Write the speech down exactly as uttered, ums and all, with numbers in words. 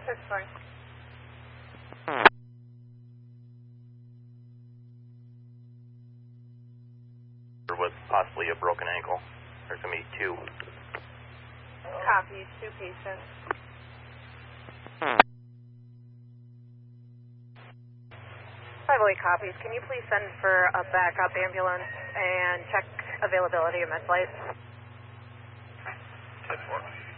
That's fine. With possibly a broken ankle. There's going to be two. Copy, two patients. five oh eight copies. Can you please send for a backup ambulance and check availability of med flight? ten four.